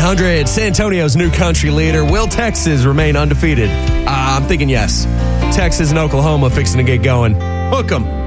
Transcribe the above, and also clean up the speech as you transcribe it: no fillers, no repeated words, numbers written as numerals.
100, San Antonio's new country leader. Will Texas remain undefeated? I'm thinking yes. Texas and Oklahoma fixing to get going. Hook 'em.